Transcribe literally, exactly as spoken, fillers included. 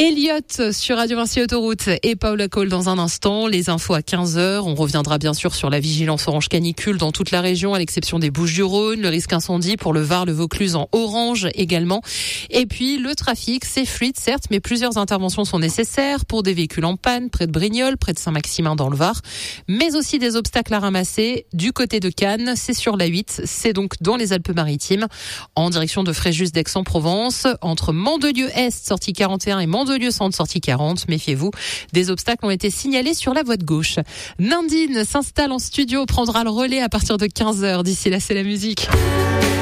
Elliott sur Radio Vinci Autoroute et Paula Cole dans un instant. Les infos à quinze heures. On reviendra bien sûr sur la vigilance orange canicule dans toute la région, à l'exception des Bouches-du-Rhône. Le risque incendie pour le Var, le Vaucluse en orange également. Et puis le trafic, c'est fluide certes, mais plusieurs interventions sont nécessaires pour des véhicules en panne près de Brignoles, près de Saint-Maximin dans le Var. Mais aussi des obstacles à ramasser du côté de Cannes. C'est sur la huit. C'est donc dans les Alpes-Maritimes, en direction de Fréjus d'Aix-en-Provence, entre Mandelieu-Est, sortie quarante et un, et Mandelieu-Centre, sortie quarante. Méfiez-vous, des obstacles ont été signalés sur la voie de gauche. Nandine s'installe en studio, prendra le relais à partir de quinze heures. D'ici là, c'est la musique.